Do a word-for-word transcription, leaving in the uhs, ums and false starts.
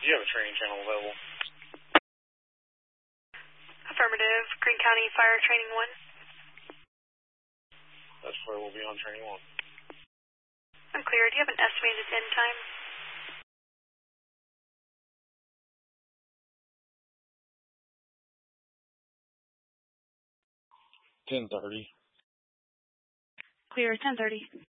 Do you have a training channel available? Affirmative. Greene County Fire Training one. That's where we'll be on training one. Unclear. Do you have an estimated end time? ten thirty. Clear, ten thirty.